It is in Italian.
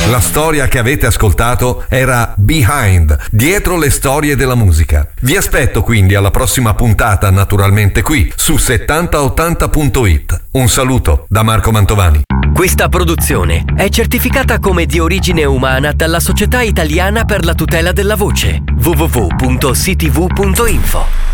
La storia che avete ascoltato era Behind, dietro le storie della musica. Vi aspetto quindi alla prossima puntata, naturalmente qui, su 7080.it. Un saluto da Marco Mantovani. Questa produzione è certificata come di origine umana dalla Società Italiana per la tutela della voce, www.ctv.info.